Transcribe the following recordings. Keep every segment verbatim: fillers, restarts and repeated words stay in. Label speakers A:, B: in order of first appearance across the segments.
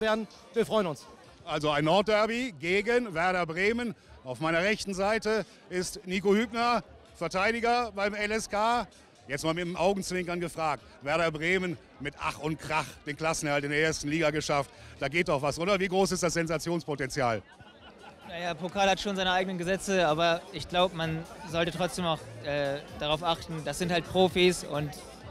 A: werden. Wir freuen uns.
B: Also ein Nordderby gegen Werder Bremen. Auf meiner rechten Seite ist Nico Hübner, Verteidiger beim L S K. Jetzt mal mit dem Augenzwinkern gefragt. Werder Bremen mit Ach und Krach den Klassenerhalt in der ersten Liga geschafft. Da geht doch was, oder? Wie groß ist das Sensationspotenzial?
C: Naja, Pokal hat schon seine eigenen Gesetze, aber ich glaube, man sollte trotzdem auch äh, darauf achten, das sind halt Profis und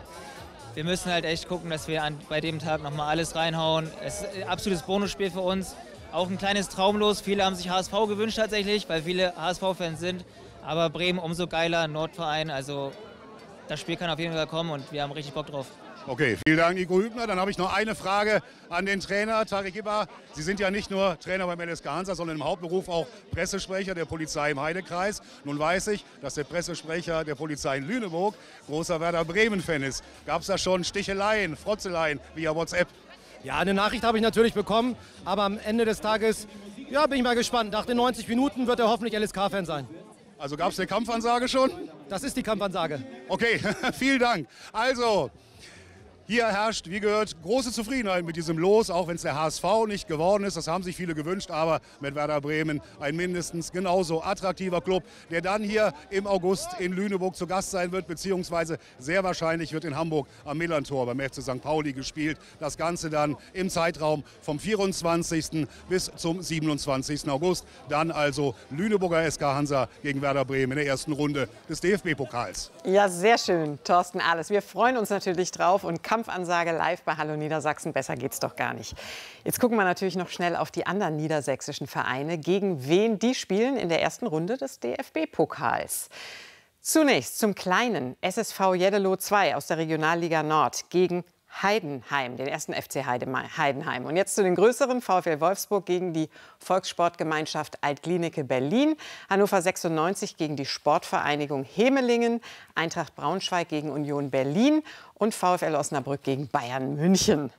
C: wir müssen halt echt gucken, dass wir an, bei dem Tag nochmal alles reinhauen. Es ist ein absolutes Bonusspiel für uns, auch ein kleines Traumlos. Viele haben sich H S V gewünscht tatsächlich, weil viele H S V-Fans sind, aber Bremen umso geiler, Nordverein, also das Spiel kann auf jeden Fall kommen und wir haben richtig Bock drauf.
B: Okay, vielen Dank, Nico Hübner. Dann habe ich noch eine Frage an den Trainer, Tarek Ibbar. Sie sind ja nicht nur Trainer beim L S K Hansa, sondern im Hauptberuf auch Pressesprecher der Polizei im Heidekreis. Nun weiß ich, dass der Pressesprecher der Polizei in Lüneburg großer Werder Bremen-Fan ist. Gab es da schon Sticheleien, Frotzeleien via WhatsApp?
A: Ja, eine Nachricht habe ich natürlich bekommen, aber am Ende des Tages ja, bin ich mal gespannt. Nach den neunzig Minuten wird er hoffentlich L S K-Fan sein.
B: Also gab es eine Kampfansage schon?
A: Das ist die Kampfansage.
B: Okay, vielen Dank. Also, hier herrscht, wie gehört, große Zufriedenheit mit diesem Los, auch wenn es der H S V nicht geworden ist. Das haben sich viele gewünscht, aber mit Werder Bremen ein mindestens genauso attraktiver Club, der dann hier im August in Lüneburg zu Gast sein wird, beziehungsweise sehr wahrscheinlich wird in Hamburg am Millantor beim F C Sankt Pauli gespielt. Das Ganze dann im Zeitraum vom vierundzwanzigsten bis zum siebenundzwanzigsten August. Dann also Lüneburger S K Hansa gegen Werder Bremen in der ersten Runde des D F B-Pokals.
D: Ja, sehr schön, Thorsten Ahles. Wir freuen uns natürlich drauf und Kampfansage live bei Hallo Niedersachsen. Besser geht's doch gar nicht. Jetzt gucken wir natürlich noch schnell auf die anderen niedersächsischen Vereine. Gegen wen die spielen in der ersten Runde des D F B-Pokals. Zunächst zum kleinen S S V Jeddelo zwei aus der Regionalliga Nord gegen Heidenheim, den ersten F C Heidenheim. Und jetzt zu den größeren: VfL Wolfsburg gegen die Volkssportgemeinschaft Alt-Glienicke Berlin, Hannover sechsundneunzig gegen die Sportvereinigung Hemelingen, Eintracht Braunschweig gegen Union Berlin und VfL Osnabrück gegen Bayern München.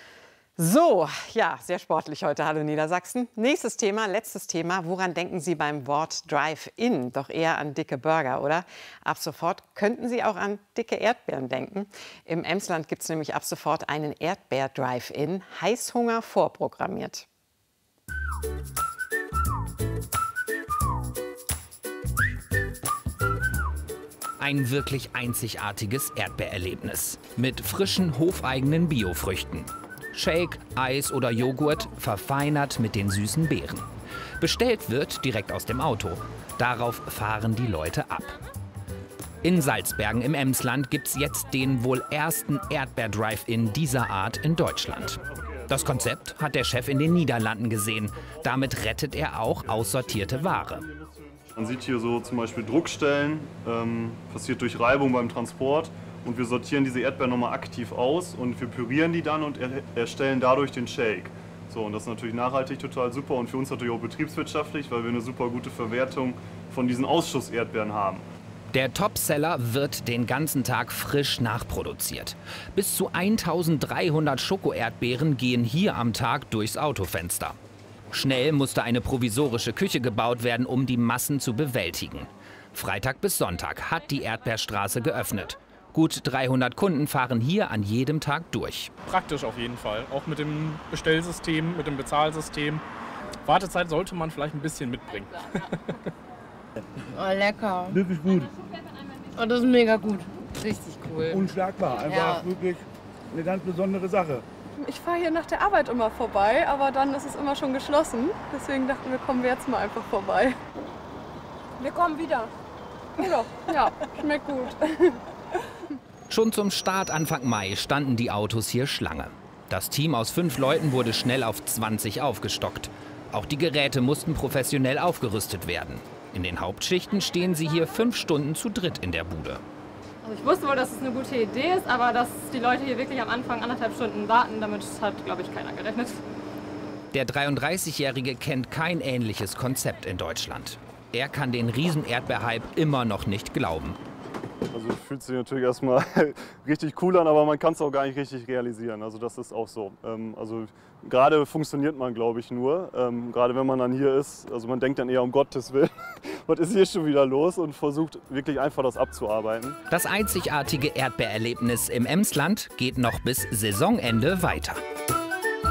D: So, ja, sehr sportlich heute. Hallo Niedersachsen. Nächstes Thema, letztes Thema. Woran denken Sie beim Wort Drive-In? Doch eher an dicke Burger, oder? Ab sofort könnten Sie auch an dicke Erdbeeren denken. Im Emsland gibt es nämlich ab sofort einen Erdbeer-Drive-In. Heißhunger vorprogrammiert.
E: Ein wirklich einzigartiges Erdbeererlebnis mit frischen, hofeigenen Biofrüchten. Shake, Eis oder Joghurt, verfeinert mit den süßen Beeren. Bestellt wird direkt aus dem Auto. Darauf fahren die Leute ab. In Salzbergen im Emsland gibt es jetzt den wohl ersten Erdbeer-Drive-In dieser Art in Deutschland. Das Konzept hat der Chef in den Niederlanden gesehen. Damit rettet er auch aussortierte Ware.
F: Man sieht hier so zum Beispiel Druckstellen, ähm, passiert durch Reibung beim Transport. Und wir sortieren diese Erdbeeren nochmal aktiv aus und wir pürieren die dann und er erstellen dadurch den Shake. So, und das ist natürlich nachhaltig total super und für uns natürlich auch betriebswirtschaftlich, weil wir eine super gute Verwertung von diesen Ausschuss-Erdbeeren haben.
E: Der Topseller wird den ganzen Tag frisch nachproduziert. Bis zu eintausenddreihundert Schoko-Erdbeeren gehen hier am Tag durchs Autofenster. Schnell musste eine provisorische Küche gebaut werden, um die Massen zu bewältigen. Freitag bis Sonntag hat die Erdbeerstraße geöffnet. Gut dreihundert Kunden fahren hier an jedem Tag durch.
G: Praktisch auf jeden Fall, auch mit dem Bestellsystem, mit dem Bezahlsystem. Wartezeit sollte man vielleicht ein bisschen mitbringen.
H: Oh, lecker.
I: Wirklich gut.
H: Oh, das ist mega gut. Richtig cool.
I: Unschlagbar, einfach ja. Wirklich eine ganz besondere Sache.
J: Ich fahre hier nach der Arbeit immer vorbei, aber dann ist es immer schon geschlossen. Deswegen dachten wir, kommen wir jetzt mal einfach vorbei. Wir kommen wieder. Ja, ja, schmeckt gut.
E: Schon zum Start Anfang Mai standen die Autos hier Schlange. Das Team aus fünf Leuten wurde schnell auf zwanzig aufgestockt. Auch die Geräte mussten professionell aufgerüstet werden. In den Hauptschichten stehen sie hier fünf Stunden zu dritt in der Bude.
K: Also ich wusste wohl, dass es eine gute Idee ist, aber dass die Leute hier wirklich am Anfang anderthalb Stunden warten, damit hat, glaube ich, keiner gerechnet.
E: Der dreiunddreißigjährige kennt kein ähnliches Konzept in Deutschland. Er kann den Riesen-Erdbeerhype immer noch nicht glauben.
F: Also fühlt sich natürlich erstmal richtig cool an, aber man kann es auch gar nicht richtig realisieren. Also das ist auch so. Ähm, also gerade funktioniert man, glaube ich, nur. Ähm, gerade wenn man dann hier ist. Also man denkt dann eher, um Gottes Willen, was ist hier schon wieder los? Und versucht wirklich einfach das abzuarbeiten.
E: Das einzigartige Erdbeererlebnis im Emsland geht noch bis Saisonende weiter.